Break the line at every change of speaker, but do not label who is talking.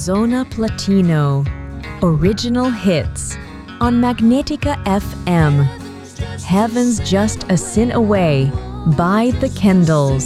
Zona Platino, original hits on Magnetica FM. Heaven's Just a Sin Away by The Kendalls.